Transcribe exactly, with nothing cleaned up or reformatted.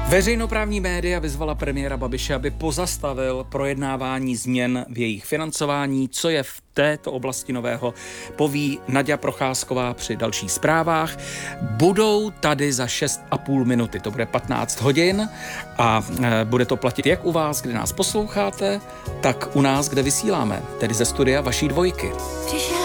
Veřejnoprávní média vyzvala premiéra Babiše, aby pozastavil projednávání změn v jejich financování. Co je v této oblasti nového, poví Naďa Procházková při dalších zprávách. Budou tady za šest a půl minuty, to bude patnáct hodin a e, bude to platit jak u vás, kde nás posloucháte, tak u nás, kde vysíláme, tedy ze studia vaší dvojky. Přišel